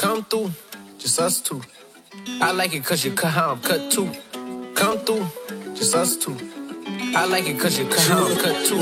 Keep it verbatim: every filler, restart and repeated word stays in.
Come through, just us two. I like it cause you cut how I'm cut too. Come through, just us two. I like it cause you cut how I'm cut too.